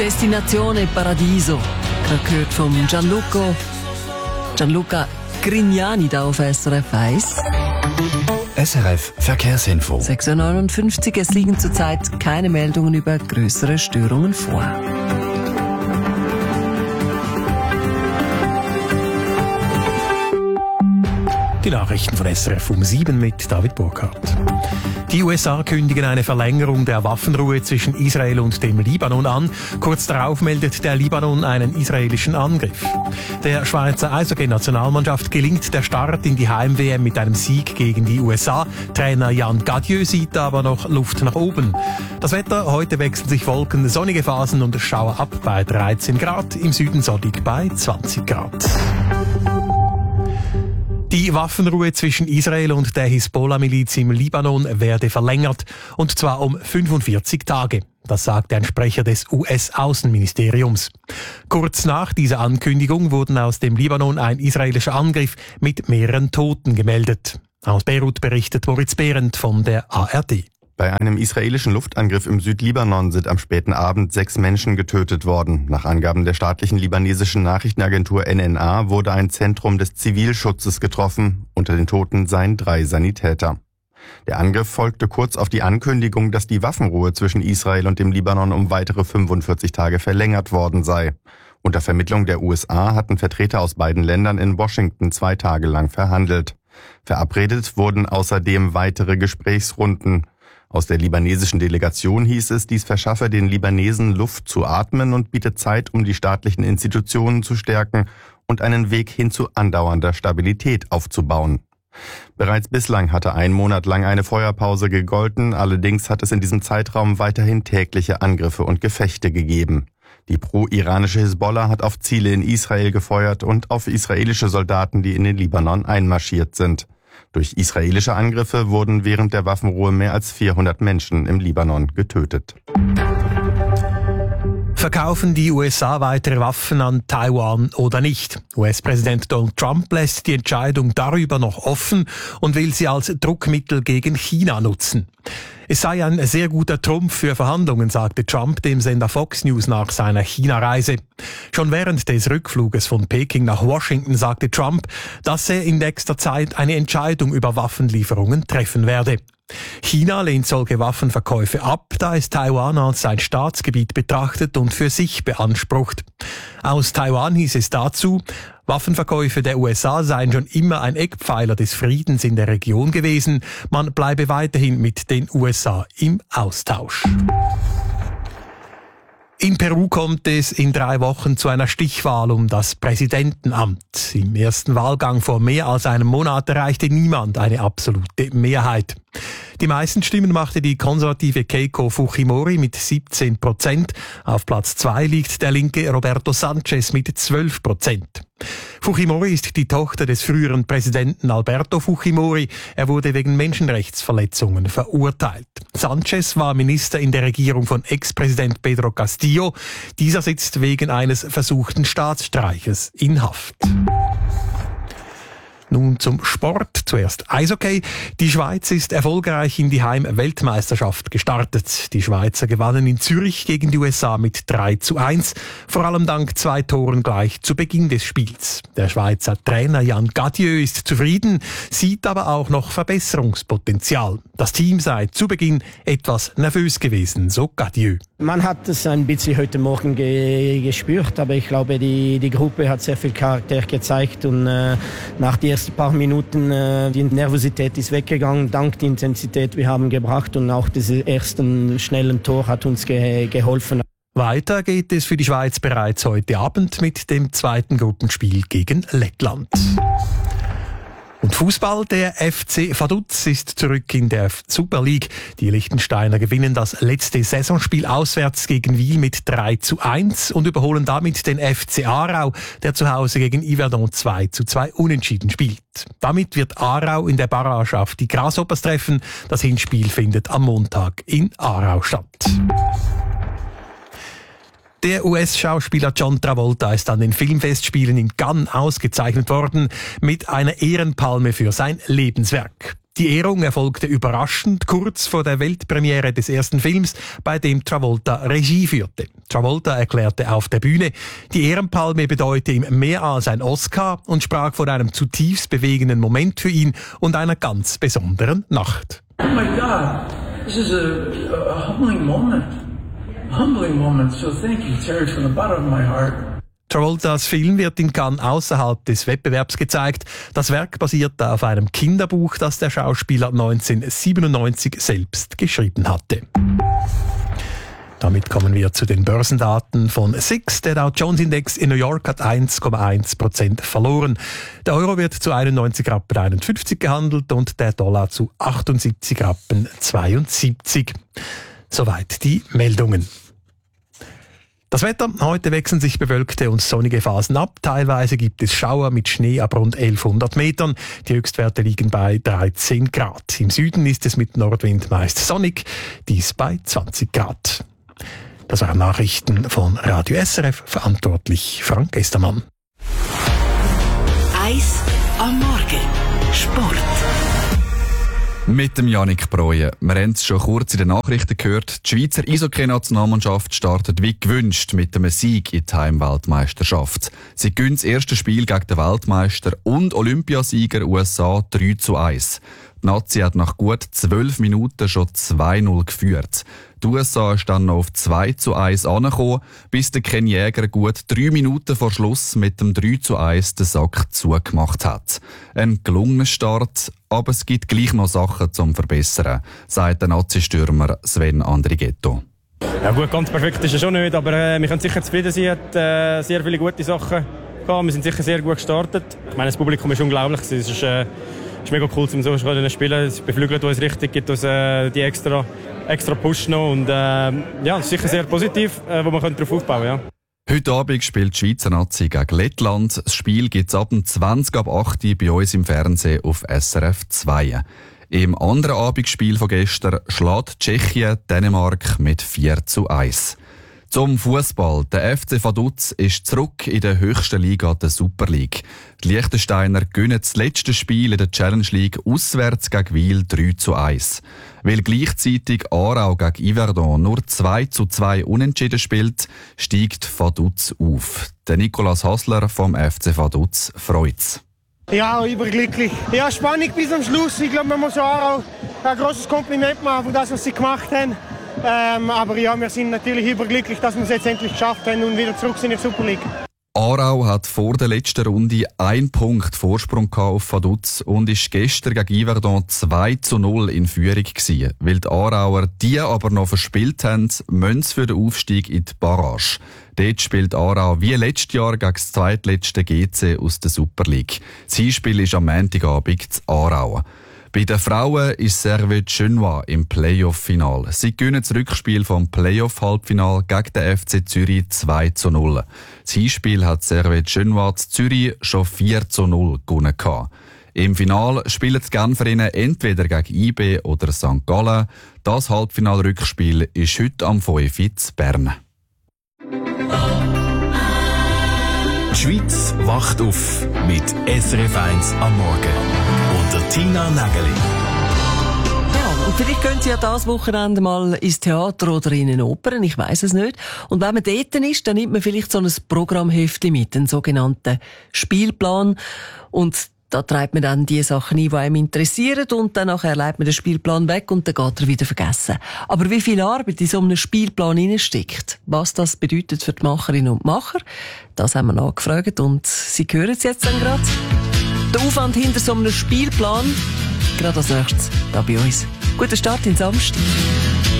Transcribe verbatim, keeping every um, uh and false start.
Destinazione Paradiso. Gerade gehört von Gianluca, Gianluca Grignani da auf S R F eins. S R F Verkehrsinfo. sechs Uhr neunundfünfzig, es liegen zurzeit keine Meldungen über größere Störungen vor. Die Nachrichten von S R F um sieben mit David Burkhardt. Die U S A kündigen eine Verlängerung der Waffenruhe zwischen Israel und dem Libanon an. Kurz darauf meldet der Libanon einen israelischen Angriff. Der Schweizer Eishockey-Nationalmannschaft gelingt der Start in die Heim-W M mit einem Sieg gegen die U S A. Trainer Jan Gadieu sieht aber noch Luft nach oben. Das Wetter, heute wechseln sich Wolken, sonnige Phasen und Schauer ab bei dreizehn Grad, im Süden sonnig bei zwanzig Grad. Die Waffenruhe zwischen Israel und der Hisbollah-Miliz im Libanon werde verlängert, und zwar um fünfundvierzig Tage. Das sagte ein Sprecher des U S-Außenministeriums. Kurz nach dieser Ankündigung wurden aus dem Libanon ein israelischer Angriff mit mehreren Toten gemeldet. Aus Beirut berichtet Moritz Behrendt von der A R D. Bei einem israelischen Luftangriff im Südlibanon sind am späten Abend sechs Menschen getötet worden. Nach Angaben der staatlichen libanesischen Nachrichtenagentur N N A wurde ein Zentrum des Zivilschutzes getroffen. Unter den Toten seien drei Sanitäter. Der Angriff folgte kurz auf die Ankündigung, dass die Waffenruhe zwischen Israel und dem Libanon um weitere fünfundvierzig Tage verlängert worden sei. Unter Vermittlung der U S A hatten Vertreter aus beiden Ländern in Washington zwei Tage lang verhandelt. Verabredet wurden außerdem weitere Gesprächsrunden. Aus der libanesischen Delegation hieß es, dies verschaffe den Libanesen Luft zu atmen und biete Zeit, um die staatlichen Institutionen zu stärken und einen Weg hin zu andauernder Stabilität aufzubauen. Bereits bislang hatte ein Monat lang eine Feuerpause gegolten, allerdings hat es in diesem Zeitraum weiterhin tägliche Angriffe und Gefechte gegeben. Die pro-iranische Hisbollah hat auf Ziele in Israel gefeuert und auf israelische Soldaten, die in den Libanon einmarschiert sind. Durch israelische Angriffe wurden während der Waffenruhe mehr als vierhundert Menschen im Libanon getötet. Verkaufen die U S A weitere Waffen an Taiwan oder nicht? U S-Präsident Donald Trump lässt die Entscheidung darüber noch offen und will sie als Druckmittel gegen China nutzen. Es sei ein sehr guter Trumpf für Verhandlungen, sagte Trump dem Sender Fox News nach seiner China-Reise. Schon während des Rückfluges von Peking nach Washington sagte Trump, dass er in nächster Zeit eine Entscheidung über Waffenlieferungen treffen werde. China lehnt solche Waffenverkäufe ab, da es Taiwan als sein Staatsgebiet betrachtet und für sich beansprucht. Aus Taiwan hieß es dazu, Waffenverkäufe der U S A seien schon immer ein Eckpfeiler des Friedens in der Region gewesen. Man bleibe weiterhin mit den U S A im Austausch. In Peru kommt es in drei Wochen zu einer Stichwahl um das Präsidentenamt. Im ersten Wahlgang vor mehr als einem Monat erreichte niemand eine absolute Mehrheit. Die meisten Stimmen machte die konservative Keiko Fujimori mit siebzehn Prozent. Auf Platz zwei liegt der linke Roberto Sanchez mit zwölf Prozent. Fujimori ist die Tochter des früheren Präsidenten Alberto Fujimori. Er wurde wegen Menschenrechtsverletzungen verurteilt. Sanchez war Minister in der Regierung von Ex-Präsident Pedro Castillo. Dieser sitzt wegen eines versuchten Staatsstreiches in Haft. Nun zum Sport. Zuerst Eishockey. Die Schweiz ist erfolgreich in die Heim-Weltmeisterschaft gestartet. Die Schweizer gewannen in Zürich gegen die U S A mit drei zu eins. Vor allem dank zwei Toren gleich zu Beginn des Spiels. Der Schweizer Trainer Jan Gadieu ist zufrieden, sieht aber auch noch Verbesserungspotenzial. Das Team sei zu Beginn etwas nervös gewesen, so Gadieu. Man hat es ein bisschen heute Morgen ge- gespürt, aber ich glaube, die, die Gruppe hat sehr viel Charakter gezeigt und äh, nach den ersten paar Minuten äh, die Nervosität ist weggegangen, dank der Intensität wir haben gebracht und auch dieses ersten schnellen Tor hat uns ge- geholfen. Weiter geht es für die Schweiz bereits heute Abend mit dem zweiten Gruppenspiel gegen Lettland. Und Fußball, der F C Vaduz ist zurück in der Super League. Die Liechtensteiner gewinnen das letzte Saisonspiel auswärts gegen Wil mit drei zu eins und überholen damit den F C Aarau, der zu Hause gegen Yverdon zwei zu zwei unentschieden spielt. Damit wird Aarau in der Barrage auf die Grasshoppers treffen. Das Hinspiel findet am Montag in Aarau statt. Der U S-Schauspieler John Travolta ist an den Filmfestspielen in Cannes ausgezeichnet worden mit einer Ehrenpalme für sein Lebenswerk. Die Ehrung erfolgte überraschend kurz vor der Weltpremiere des ersten Films, bei dem Travolta Regie führte. Travolta erklärte auf der Bühne, die Ehrenpalme bedeute ihm mehr als ein Oscar und sprach von einem zutiefst bewegenden Moment für ihn und einer ganz besonderen Nacht. Oh my God, this is a, a humbling moment. A humbling moment. So thank you, Terry, from the bottom of my heart. Travoltas Film wird in Cannes außerhalb des Wettbewerbs gezeigt. Das Werk basiert auf einem Kinderbuch, das der Schauspieler neunzehnhundertsiebenundneunzig selbst geschrieben hatte. Damit kommen wir zu den Börsendaten von S I X. Der Dow Jones Index in New York hat eins Komma eins Prozent verloren. Der Euro wird zu einundneunzig Rappen einundfünfzig gehandelt und der Dollar zu achtundsiebzig Rappen zweiundsiebzig. Soweit die Meldungen. Das Wetter. Heute wechseln sich bewölkte und sonnige Phasen ab. Teilweise gibt es Schauer mit Schnee ab rund elfhundert Metern. Die Höchstwerte liegen bei dreizehn Grad. Im Süden ist es mit Nordwind meist sonnig, dies bei zwanzig Grad. Das waren Nachrichten von Radio S R F, verantwortlich Frank Estermann. Eis am Morgen. Sport. Mit dem Yannick Breuer. Wir haben es schon kurz in den Nachrichten gehört. Die Schweizer Eishockey-Nationalmannschaft startet wie gewünscht mit einem Sieg in die Heimweltmeisterschaft. Sie gewinnen das erste Spiel gegen den Weltmeister und Olympiasieger U S A drei zu eins. Die Nazi hat nach gut zwölf Minuten schon zwei null geführt. Die U S A ist dann noch auf zwei zu eins angekommen, bis der Ken Jäger gut drei Minuten vor Schluss mit dem drei zu eins den Sack zugemacht hat. Ein gelungener Start, aber es gibt gleich noch Sachen zum Verbessern, sagt der Nazi-Stürmer Sven Andrighetto. Ja gut, ganz perfekt ist es schon nicht, aber äh, wir können sicher zufrieden sein. Hat äh, sehr viele gute Sachen gehabt. Wir sind sicher sehr gut gestartet. Ich meine, das Publikum ist unglaublich. Es ist, äh, Es ist mega cool, um so zu spielen. Es beflügelt uns richtig, gibt uns äh, die extra, extra Push noch. Und äh, ja, es ist sicher sehr positiv, äh, wo man darauf aufbauen kann. Ja. Heute Abend spielt die Schweizer Nazi gegen Lettland. Das Spiel gibt es ab dem zwanzig ab acht bei uns im Fernsehen auf S R F zwei. Im anderen Abendspiel von gestern schlägt Tschechien Dänemark mit vier zu eins. Zum Fußball. Der F C Vaduz ist zurück in der höchsten Liga, der Super League. Die Liechtensteiner gewinnen das letzte Spiel in der Challenge League auswärts gegen Wil drei zu eins. Weil gleichzeitig Aarau gegen Yverdon nur zwei zu zwei unentschieden spielt, steigt Vaduz auf. Der Nicolas Hasler vom F C Vaduz freut's. Ja, überglücklich. Ja, Spannung bis zum Schluss. Ich glaube, man muss Aarau ein grosses Kompliment machen für das, was sie gemacht haben. Ähm, aber ja, wir sind natürlich überglücklich, dass wir es jetzt endlich geschafft haben und wieder zurück sind in der Super League. Aarau hat vor der letzten Runde einen Punkt Vorsprung auf Vaduz und ist gestern gegen Yverdon zwei zu null in Führung gewesen. Weil die Aarauer die aber noch verspielt haben, müssen sie für den Aufstieg in die Barrage. Dort spielt Aarau wie letztes Jahr gegen das zweitletzte G C aus der Super League. Das Hinspiel ist am Montagabend in Aarau. Bei den Frauen ist Servette Genua im Playoff-Final. Sie gewinnen das Rückspiel vom Playoff-Halbfinal gegen den F C Zürich zwei zu null. Das Hinspiel hat Servette Genua zu Zürich schon vier zu null gewonnen. Im Final spielen die Genferinnen entweder gegen I B oder Sankt Gallen. Das Halbfinal-Rückspiel ist heute am fünf Uhr in Bern. Die Schweiz wacht auf mit S R F eins am Morgen. Und Tina Nägeli. Ja, und vielleicht gehen Sie ja dieses Wochenende mal ins Theater oder in eine Oper, ich weiss es nicht. Und wenn man dort ist, dann nimmt man vielleicht so ein Programmheftchen mit, einen sogenannten Spielplan. Und da treibt man dann die Sachen ein, die einem interessieren, und dann nachher legt man den Spielplan weg und dann geht er wieder vergessen. Aber wie viel Arbeit in so einem Spielplan hineinsteckt, was das bedeutet für die Macherinnen und Macher, das haben wir nachgefragt und Sie hören es jetzt dann gerade. Der Aufwand hinter so einem Spielplan, gerade als nächstes, da bei uns. Guten Start in Samstag.